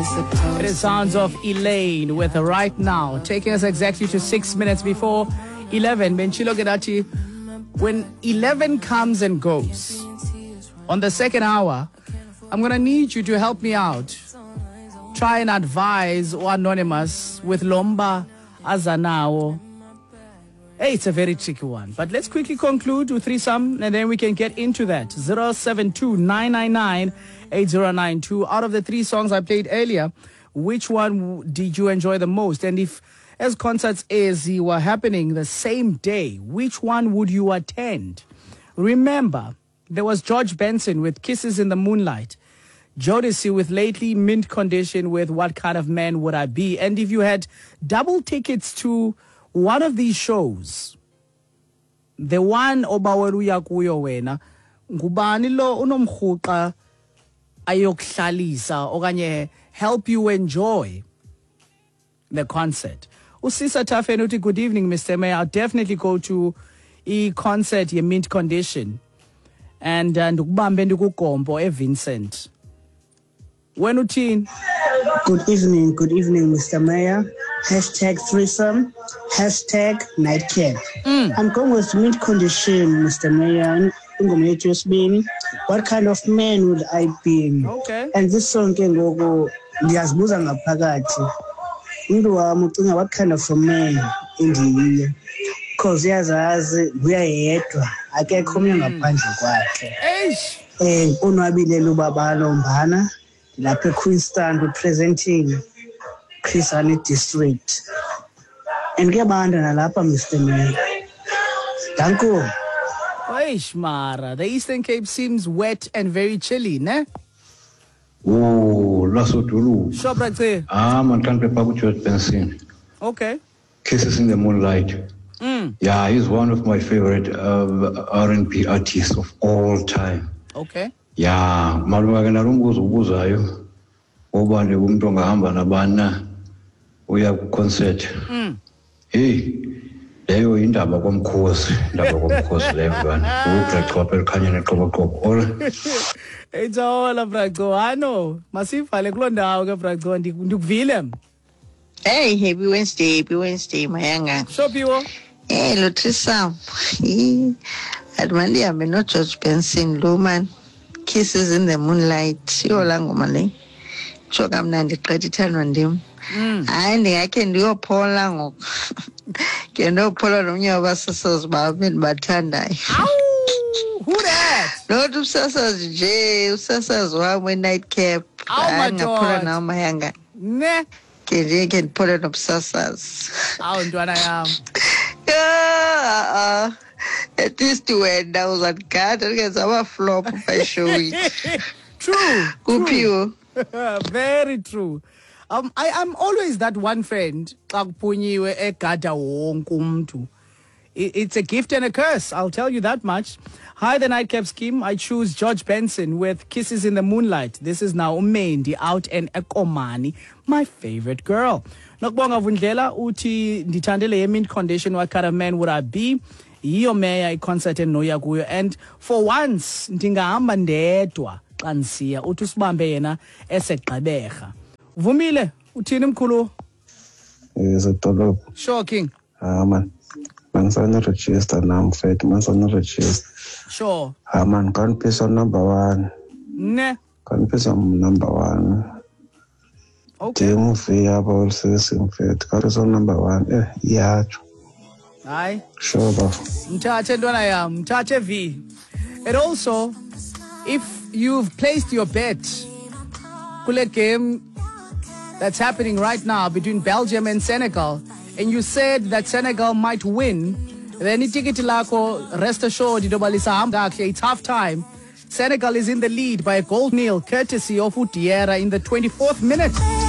It is sounds of Elaine with Right Now, taking us exactly to 6 minutes before 11. Benchilo Gedati, when 11 comes and goes, on the second hour, I'm going to need you to help me out. Try and advise or anonymous with Lomba Azanao. Hey, it's a very tricky one. But let's quickly conclude with threesome and then we can get into that. 072-999-8092. Out of the three songs I played earlier, which one did you enjoy the most? And if, as concerts as were happening the same day, which one would you attend? Remember, there was George Benson with Kisses in the Moonlight. Jodeci with Lately, Mint Condition with What Kind of Man Would I Be? And if you had double tickets to one of these shows, the one obaweruya kuyo wena, ngubani lo unomkhuqa ayokudlalisa okanye help you enjoy the concert. Usisa Tafeni uthi, good evening, Mr. Mayor. I'll definitely go to a concert ye Mint Condition. And ukubambe ndikugombo Vincent. When uthini? Good evening, Mr. Mayor. Hashtag threesome. Hashtag nightcap. I'm going with Mint Condition, Mr. Mayor. What kind of man would I be? Okay. And this song can go ndiyazibuza ngaphakathi. Umuntu wami ucinga what kind of a man indiye? Because yazazi uyayedwa akekho omnye ngaphandle kwakhe. Unwabile lubaba Lombana lapha eQueenstown representing Chris Hani District. And kuyabanda nalapha Mr. Mayor. Thank you. Mara, the Eastern Cape seems wet and very chilly, ne? Oh, Lasotulu. Sure, brother. Man can't prepare with George Benson. Okay. Kisses in the Moonlight. Yeah, he's one of my favorite R&B artists of all time. Okay. Yeah, malunga narunguzo ubuzayo. Obane umuntu ongahamba nabana uya ku concert. Hey, leyo indaba komkhosi leyo bana. Uqhaqhwa elikhanya neqoboqobo. It's all Braco. Ano, masifale kulo ndawo ke Braco ndikuvile. Hey, happy Wednesday, mayanga. Shopiwo. Lo threesome. Admandi ambe no George Benson lo man. Kisses in the Moonlight. Yola ngoma le. Choka mnandi qedwe ithandwa ndim. Hayi ndingakhe ndiyophola ngoku. Ke ndophola nomnye wabasasazi bami endibathandayo. Who that? Not usasazi nje, usasazi wami nightcap. Angaphola nawo mayanga. Ne. Ke ndiphola nobusasazi. Awu ntwana yam. At least wena uzandigada ngezama flop by showing. True. Kupiwo. Very true. I'm always that one friend xa kuphunyiwe egada wonke umuntu. It's a gift and a curse, I'll tell you that much. Hi, the Nightcap Scheme. I choose George Benson with Kisses in the Moonlight. This is now Umendi out and Ekomani, my favorite girl. Nokubonga Vundlela uthi ndithandele ye Mint Condition, What Kind of Man Would I Be? Yiyo meya concert enoya kuyo, and for once ndingahamba ndedwa xa ndisiya uthi usibambe yena esegqeberha. Vumile uthini mkhulu? Edolophu. Sure King. Man. Mansana register now, Fed. Mansana register. Sure. Man, can't be on number one. Ne. Can't be on number one. Okay. Team fee about system Fed. Can't be on number one. Yeah. Aye. Sure, buff. Mtache ndwana yam, mtache V. And also, if you've placed your bet, kule game that's happening right now between Belgium and Senegal, and you said that Senegal might win, then itikiti lako, rest assured, it's half time. Senegal is in the lead by a goal nil, courtesy of Utiera in the 24th minute.